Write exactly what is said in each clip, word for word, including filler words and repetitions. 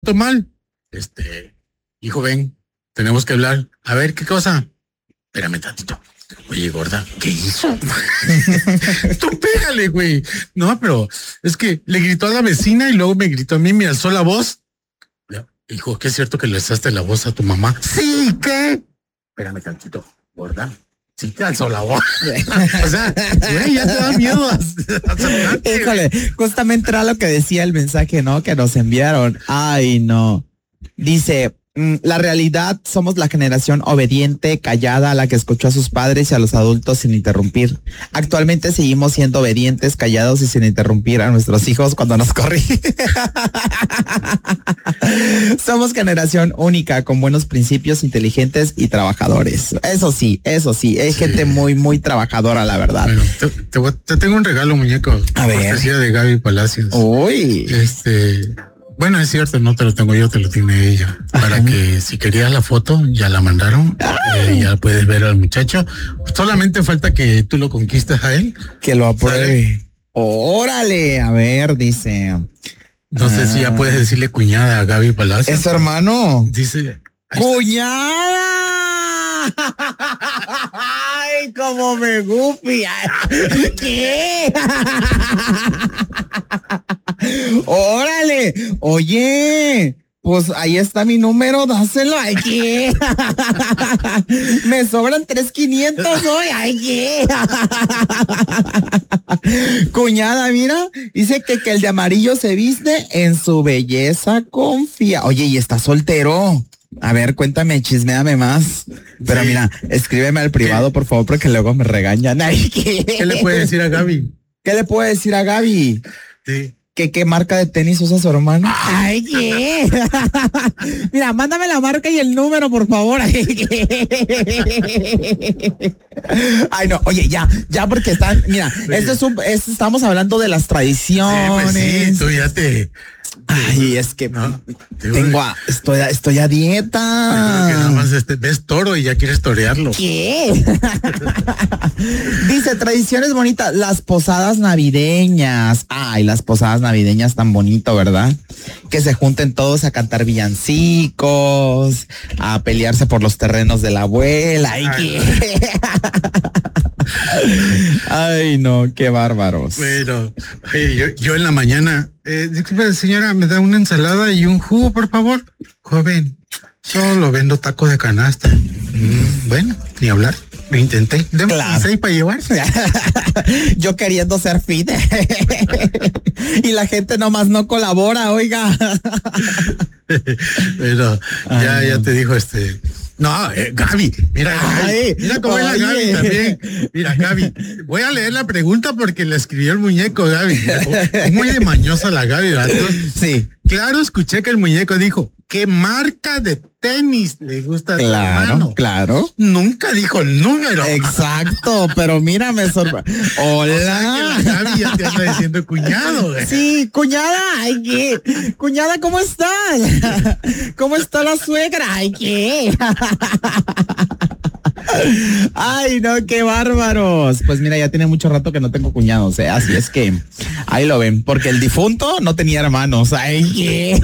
mal. Este, hijo, ven, tenemos que hablar. A ver, ¿qué cosa? Espérame tantito. Oye, gorda, ¿qué hizo? Tú pégale, güey. No, pero es que le gritó a la vecina y luego me gritó a mí, me alzó la voz. Hijo, ¿qué es cierto que le alzaste la voz a tu mamá? Sí, ¿qué? Espérame tantito, gorda. Sí te alzó la voz. O sea, güey, ya te da miedo. A, a Híjole, justamente era lo que decía el mensaje, ¿no? Que nos enviaron. Ay, no. Dice, la realidad, somos la generación obediente, callada, a la que escuchó a sus padres y a los adultos sin interrumpir. Actualmente seguimos siendo obedientes, callados y sin interrumpir a nuestros hijos cuando nos corrigen. Somos generación única, con buenos principios, inteligentes y trabajadores. Eso sí, eso sí, es sí. Gente muy, muy trabajadora, la verdad. Bueno, te, te, te tengo un regalo, muñeco. A ver. Cortesía de Gaby Palacios. Uy. Este... Bueno, es cierto, no te lo tengo yo, te lo tiene ella. Ajá. Para que si querías la foto, ya la mandaron. Eh, ya puedes ver al muchacho. Solamente falta que tú lo conquistes a él. Que lo apruebe. Órale, a ver, dice. No ah. sé si ya puedes decirle cuñada a Gaby Palacios. Es hermano. Dice. ¡Cuñada! ¡Ay, cómo me gupi! ¿Qué? ¡Órale! Oye, pues ahí está mi número, dáselo. ¡Ay, qué! Me sobran tres quinientos hoy. ¡Ay, qué! Cuñada, mira, dice que, que el de amarillo se viste, en su belleza confía. Oye, ¿y está soltero? A ver, cuéntame, chisméame más. Pero sí. Mira, escríbeme al privado, ¿qué? Por favor, porque luego me regañan. Ay, ¿qué? ¿Qué le puede decir a Gaby? ¿Qué le puedo decir a Gaby? Sí. ¿Qué, qué marca de tenis usa su hermano? Ay, ¿qué? Mira, mándame la marca y el número, por favor. Ay, no, oye, ya, ya porque están, mira, sí. Esto es un, esto estamos hablando de las tradiciones. Sí, pues sí, tú ya te... Ay, es que no, tengo a, estoy, a, estoy a dieta. Que nada más este, ves toro y ya quieres torearlo. ¿Qué? Dice, tradiciones bonitas, las posadas navideñas. Ay, las posadas navideñas tan bonito, ¿verdad? Que se junten todos a cantar villancicos, a pelearse por los terrenos de la abuela. Ay, Ay, ¿qué? Ay, no, qué bárbaros. Bueno, oye, yo, yo en la mañana, eh, disculpe, señora, ¿me da una ensalada y un jugo, por favor? Joven, solo vendo tacos de canasta. Mm, bueno, ni hablar, lo intenté. Deme claro. seis para llevarse. Yo queriendo ser fit. Y la gente nomás no colabora, oiga. Pero ya, Ay, ya no. te dijo este... No, eh, Gaby, mira, Ay, mira cómo es la Gaby también. Mira, Gaby, voy a leer la pregunta porque la escribió el muñeco, Gaby. Es muy de mañosa la Gaby, ¿verdad? Sí. Claro, escuché que el muñeco dijo, ¿qué marca de tenis le gusta a tu Claro, hermano? claro. Nunca dijo el número. Exacto, pero mira, me sorprende. Hola. O sea que la Gaby ya te anda diciendo cuñado. ¿Eh? Sí, cuñada, ay, ¿qué? Cuñada, ¿cómo estás? ¿Cómo está la suegra? Ay, ¿qué? Ay, no, qué bárbaros. Pues mira, ya tiene mucho rato que no tengo cuñados, ¿eh? Así es que ahí lo ven, porque el difunto no tenía hermanos. Ay, ¿qué?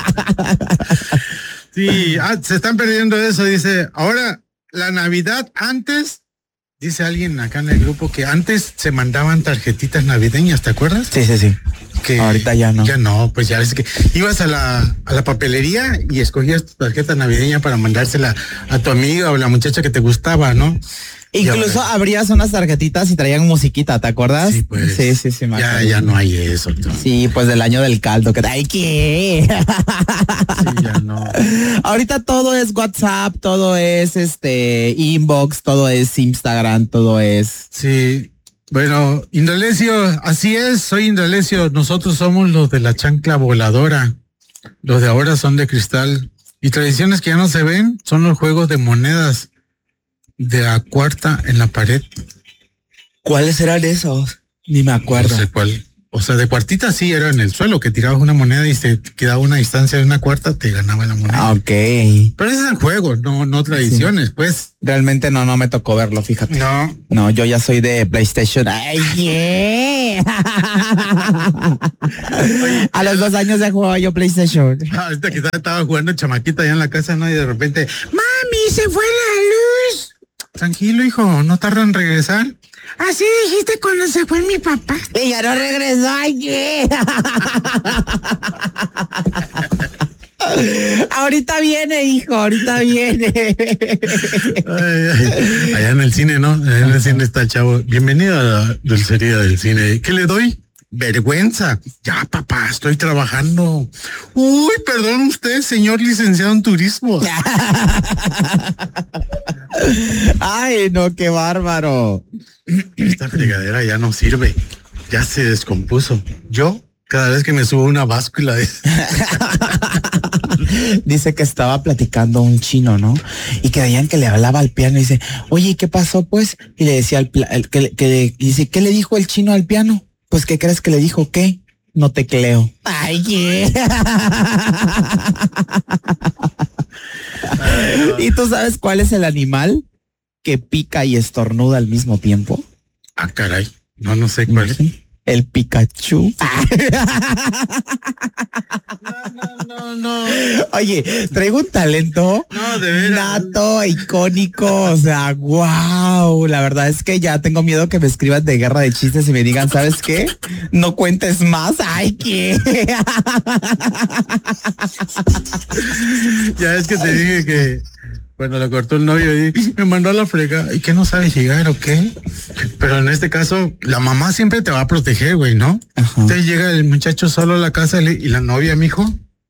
Sí, ah, se están perdiendo eso, dice. Ahora, la Navidad antes, dice alguien acá en el grupo que antes se mandaban tarjetitas navideñas, ¿te acuerdas? Sí, sí, sí. Que ahorita ya no. Ya no, pues ya ves que ibas a la, a la papelería y escogías tu tarjeta navideña para mandársela a tu amiga o la muchacha que te gustaba, ¿no? Incluso ahora, abrías unas tarjetitas y traían musiquita, ¿te acuerdas? Sí, pues. Sí, sí, sí. Me ya, ya no hay eso. Tú. Sí, pues del año del caldo. Que, ¡ay, qué! Sí, ya no. Ahorita todo es WhatsApp, todo es este inbox, todo es Instagram, todo es... Sí. Bueno, Indalecio, así es, soy Indalecio. Nosotros somos los de la chancla voladora. Los de ahora son de cristal. Y tradiciones que ya no se ven son los juegos de monedas de la cuarta en la pared. ¿Cuáles eran esos? Ni me acuerdo. No sé cuál. O sea, de cuartita sí era en el suelo, que tirabas una moneda y se quedaba una distancia de una cuarta, te ganaba la moneda. Ah, ok. Pero ese es el juego, no, no tradiciones, sí. Pues. Realmente no, no me tocó verlo, fíjate. No. No, yo ya soy de PlayStation. ¡Ay, yeah! A los dos años ya jugaba yo PlayStation. Ah, ahorita quizás estaba jugando chamaquita allá en la casa, ¿no? Y de repente, ¡mami, se fue la luz! Tranquilo, hijo, no tarda en regresar. Así dijiste cuando se fue mi papá. Y ya no regresó, ay, ¿qué? Ahorita viene, hijo, ahorita viene. Ay, ay. Allá en el cine, ¿no? Allá en el cine está el chavo. Bienvenido a la dulcería del cine. ¿Qué le doy? Vergüenza. Ya, papá, estoy trabajando. Uy, perdón usted, señor licenciado en turismo. Ay, no, qué bárbaro. Esta fregadera ya no sirve. Ya se descompuso. Yo, cada vez que me subo una báscula. Dice que estaba platicando un chino, ¿no? Y que veían que le hablaba al piano y dice, oye, ¿qué pasó, pues? Y le decía al pla- el, que, que le, y dice, ¿qué le dijo el chino al piano? Pues, ¿qué crees que le dijo? ¿Qué? No tecleo. Ay, ¿qué? Ay, no. ¿Y tú sabes cuál es el animal que pica y estornuda al mismo tiempo? Ah, caray. No, no sé cuál es. El Pikachu. No, no, no, no. Oye, traigo un talento no, de veras. nato, icónico, o sea, wow. La verdad es que ya tengo miedo que me escriban de guerra de chistes y me digan, ¿sabes qué? No cuentes más. Ay, ¿qué? Ya es que te dije que bueno, le cortó el novio y me mandó a la frega. ¿Y que no sabe llegar o qué? Pero en este caso, la mamá siempre te va a proteger, güey, ¿no? Ajá. Entonces llega el muchacho solo a la casa y la novia, mijo.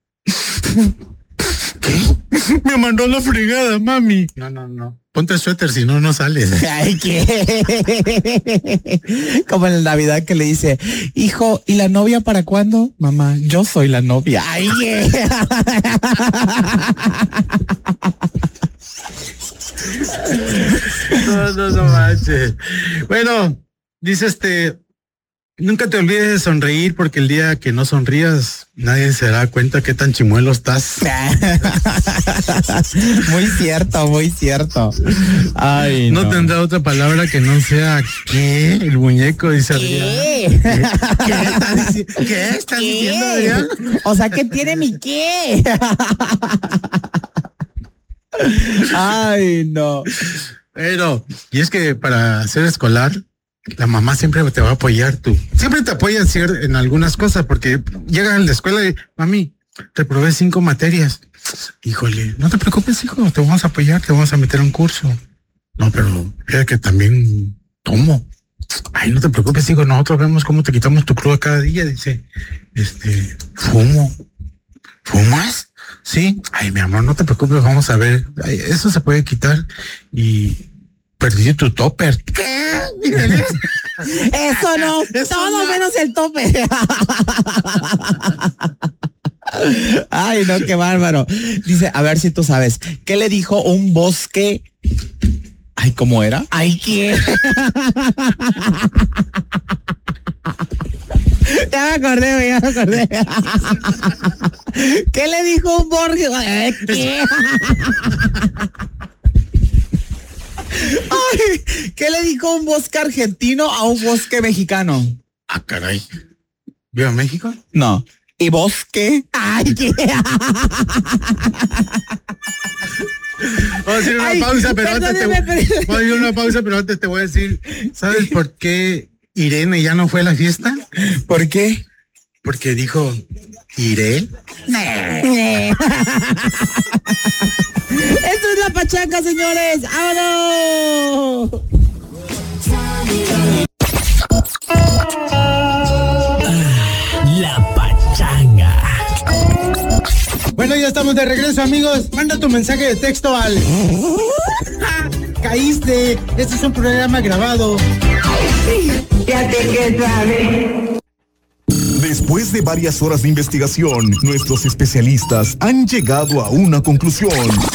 ¿Qué? Me mandó a la fregada, mami. No, no, no. Ponte el suéter, si no, no sales. Ay, ¿qué? Como en la Navidad que le dice, hijo, ¿y la novia para cuándo? Mamá, yo soy la novia. Ay, ¿qué? No, no, no manches. Bueno, dice este, nunca te olvides de sonreír porque el día que no sonrías, nadie se da cuenta qué tan chimuelo estás. Muy cierto, muy cierto. Ay, no, no tendrá otra palabra que no sea ¿qué? El muñeco dice ¿Qué? ¿Qué? ¿Qué estás, dici- ¿Qué estás ¿Qué? diciendo, Adrián? O sea, ¿qué tiene mi qué? Ay, no. Pero, y es que para ser escolar, la mamá siempre te va a apoyar, tú. Siempre te apoya en algunas cosas, porque llegan a la escuela y, mami, te probé cinco materias. Híjole, no te preocupes, hijo, te vamos a apoyar, te vamos a meter a un curso. No, pero es que también tomo. Ay, no te preocupes, hijo, nosotros vemos cómo te quitamos tu cruda cada día. Dice, este, fumo. ¿Fumas? Sí. Ay, mi amor, no te preocupes, vamos a ver. Ay, eso se puede quitar y perdí tu topper. ¿Qué? Eso no, Eso todo no. menos el tope. Ay, no, qué bárbaro. Dice, a ver si tú sabes, ¿qué le dijo un bosque? Ay, ¿cómo era? Ay, ¿qué? Ya me acordé, ya me acordé. ¿Qué le dijo un bosque? ¿Qué? Ay, ¿qué le dijo un bosque argentino a un bosque mexicano? Ah, caray. ¿Viva México? No. ¿Y bosque? Ay, ¿qué? Vamos a hacer una Ay, pausa, pero antes te voy, voy a hacer una pausa, pero antes te voy a decir, ¿sabes por qué Irene ya no fue a la fiesta? ¿Por qué? Porque dijo, ¿iré? Esto es la pachanga, señores. ¡Vámonos! La pachanga. Bueno, ya estamos de regreso, amigos. Manda tu mensaje de texto al... Caíste. Este es un programa grabado. Ya te que sabe. Después de varias horas de investigación, nuestros especialistas han llegado a una conclusión.